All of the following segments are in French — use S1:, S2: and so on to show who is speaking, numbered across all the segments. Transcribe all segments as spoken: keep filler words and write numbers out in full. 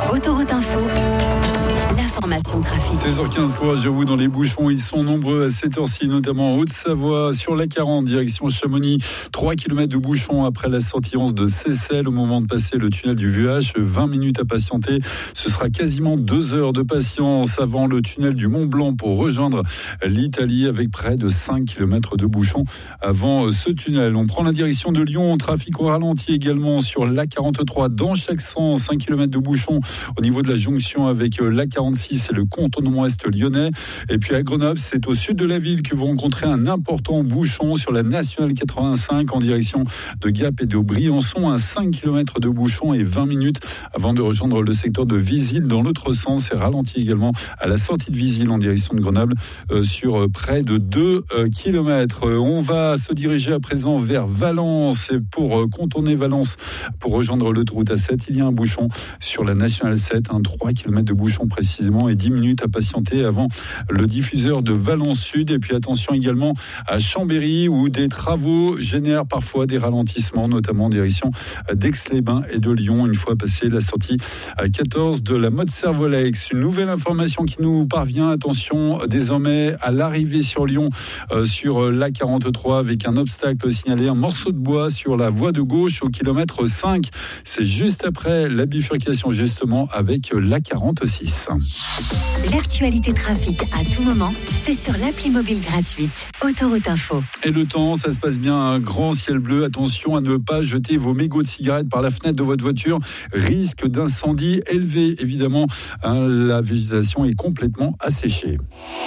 S1: Autoroute Info, l'information trafic.
S2: seize heures quinze, courage à vous dans les bouchons. Ils sont nombreux à cette heure-ci, notamment en Haute-Savoie, sur la quarante, direction Chamonix. trois kilomètres de bouchons après la sortie onze de Seyssel. Au moment de passer le tunnel du Vuache, vingt minutes à patienter. Ce sera quasiment deux heures de patience avant le tunnel du Mont-Blanc pour rejoindre l'Italie, avec près de cinq kilomètres de bouchons avant ce tunnel. On prend la direction de Lyon. Trafic au ralenti également sur l'A quarante-trois dans chaque sens. cinq kilomètres de bouchons au niveau de la jonction avec l'A quarante-six et le contournement est lyonnais. Et puis à Grenoble, c'est au sud de la ville que vous rencontrez un important bouchon sur la nationale quatre-vingt-cinq en direction de Gap et de Briançon. Un cinq kilomètres de bouchon et vingt minutes avant de rejoindre le secteur de Visil dans l'autre sens. Et ralenti également à la sortie de Visil en direction de Grenoble euh, sur près de deux kilomètres. On va se diriger à présent vers Valence. Et pour euh, contourner Valence, pour rejoindre l'autoroute A sept, il y a un bouchon sur la nationale sept, un trois kilomètres de bouchon précisément et dix minutes à patienter avant le diffuseur de Valence Sud. Et puis attention également à Chambéry où des travaux génèrent parfois des ralentissements, notamment en direction d'Aix-les-Bains et de Lyon, une fois passé la sortie quatorze de la Motte Servolex. Une nouvelle information qui nous parvient, attention désormais à l'arrivée sur Lyon euh, sur l'A quarante-trois avec un obstacle signalé, un morceau de bois sur la voie de gauche au kilomètre cinq. C'est juste après la bifurcation justement avec l'A quarante-six.
S1: L'actualité trafic à tout moment, c'est sur l'appli mobile gratuite Autoroute Info.
S2: Et le temps, ça se passe bien, un grand ciel bleu. Attention à ne pas jeter vos mégots de cigarettes par la fenêtre de votre voiture. Risque d'incendie élevé, évidemment. Hein, la végétation est complètement asséchée.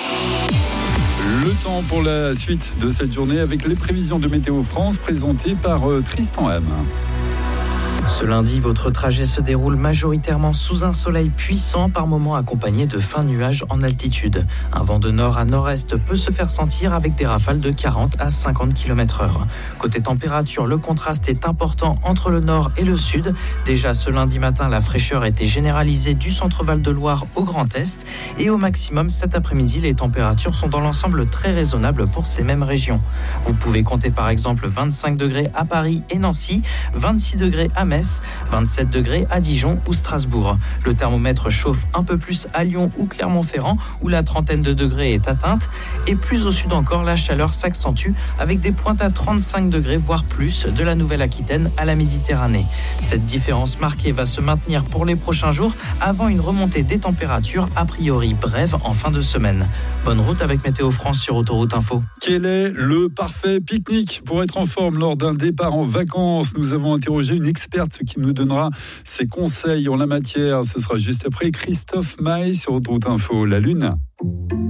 S2: Le temps pour la suite de cette journée avec les prévisions de Météo France présentées par euh, Tristan M.
S3: Ce lundi, votre trajet se déroule majoritairement sous un soleil puissant, par moments accompagné de fins nuages en altitude. Un vent de nord à nord-est peut se faire sentir avec des rafales de quarante à cinquante kilomètres heure. Côté température, le contraste est important entre le nord et le sud. Déjà ce lundi matin, la fraîcheur était généralisée du centre Val-de-Loire au Grand Est. Et au maximum, cet après-midi, les températures sont dans l'ensemble très raisonnables pour ces mêmes régions. Vous pouvez compter par exemple vingt-cinq degrés à Paris et Nancy, vingt-six degrés à Metz, vingt-sept degrés à Dijon ou Strasbourg. Le thermomètre chauffe un peu plus à Lyon ou Clermont-Ferrand où la trentaine de degrés est atteinte. Et plus au sud encore, la chaleur s'accentue avec des pointes à trente-cinq degrés voire plus de la Nouvelle-Aquitaine à la Méditerranée. Cette différence marquée va se maintenir pour les prochains jours avant une remontée des températures a priori brève en fin de semaine. Bonne route avec Météo France sur Autoroute Info.
S2: Quel est le parfait pique-nique pour être en forme lors d'un départ en vacances? Nous avons interrogé une experte qui nous donnera ses conseils en la matière. Ce sera juste après Christophe Maé sur Autoroute Info. La Lune.